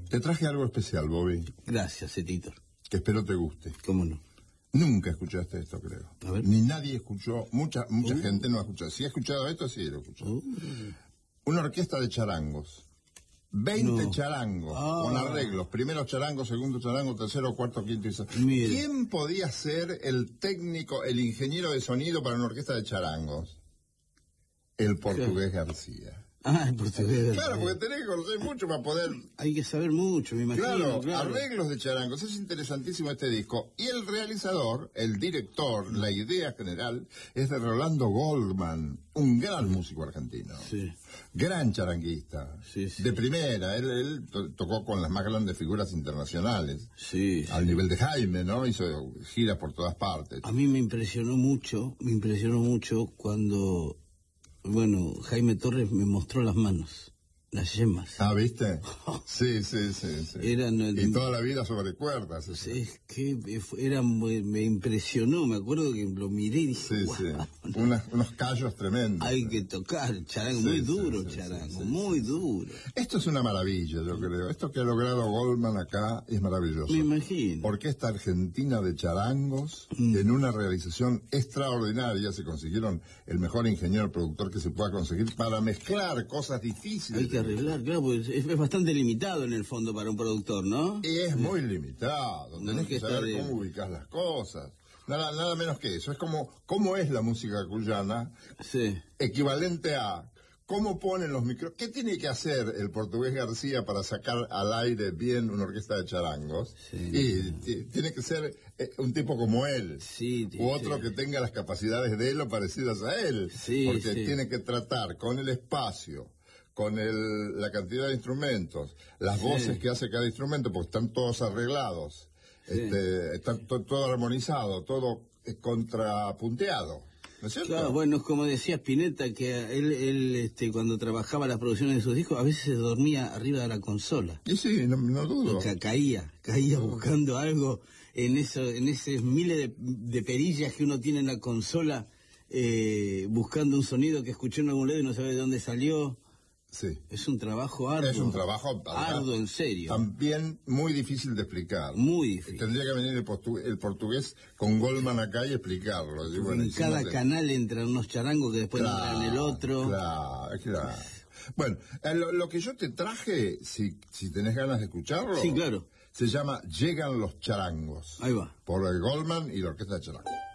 Te traje algo especial, Bobby, Gracias, Tito. que espero te guste. ¿Cómo no? Nunca escuchaste esto, creo. A ver. Ni nadie escuchó, mucha gente no ha escuchado. Si ha escuchado esto, sí lo escuchó. Una orquesta de charangos. 20 No. charangos, Ah. con arreglos. Primero charango, segundo charango, tercero, cuarto, quinto y sexto. Mire. ¿Quién podía ser el técnico, el ingeniero de sonido para una orquesta de charangos? El portugués García. Ah, en portugués. Claro, porque tenés que conocer mucho para poder... Hay que saber mucho, me imagino. Claro, arreglos de charangos. Es interesantísimo este disco. Y el realizador, el director, la idea general, es de Rolando Goldman, un gran músico argentino. Sí. Gran charanguista. Sí, sí. De primera. Él tocó con las más grandes figuras internacionales. Sí. Al nivel de Jaime, ¿no? Hizo giras por todas partes. A mí me impresionó mucho cuando, bueno, Jaime Torres me mostró las manos, las yemas. Ah, ¿viste? Sí. Eran... Y toda la vida sobre cuerdas. Es que me impresionó, me acuerdo que lo miré y dije, Sí. "Guau, Unos callos tremendos. hay que tocar charango, Sí, muy sí, duro, sí, charango, sí, muy duro". Esto es una maravilla, yo creo. Esto que ha logrado Goldman acá es maravilloso. Me imagino. Orquesta Argentina de charangos, en una realización extraordinaria. Se consiguieron el mejor ingeniero productor que se pueda conseguir para mezclar cosas difíciles. Hay que arreglar, claro, pues es bastante limitado en el fondo para un productor, ¿no? Y es muy limitado. Tenés que orquesta saber de- cómo ubicás las cosas. Nada menos que eso. Es cómo es la música cuyana, Sí. equivalente a cómo ponen los micrófonos. ¿Qué tiene que hacer el portugués García para sacar al aire bien una orquesta de charangos? Sí. Y tiene que ser un tipo como él. Sí, U otro sí. que tenga las capacidades de él o parecidas a él. Sí, porque sí. tiene que tratar con el espacio, con la cantidad de instrumentos, las Sí. voces que hace cada instrumento, porque están todos arreglados. Sí. Está todo armonizado, todo contrapunteado, ¿no es cierto? Claro, bueno, es como decía Spinetta, que él cuando trabajaba las producciones de sus discos, a veces se dormía arriba de la consola. Y sí, no dudo. Caía buscando algo en esos miles de perillas que uno tiene en la consola, buscando un sonido que escuchó en algún lado y no sabe de dónde salió. Sí. Es un trabajo arduo. Es un trabajo arduo, en serio. También muy difícil de explicar. Muy difícil. Tendría que venir el portugués con Goldman acá y explicarlo. Y bueno, En cada hicimos canal entran unos charangos que después entran en el otro. Claro. Bueno, lo que yo te traje, si tenés ganas de escucharlo, Sí, claro. se llama Llegan los charangos. Ahí va. Por el Goldman y la orquesta de charangos.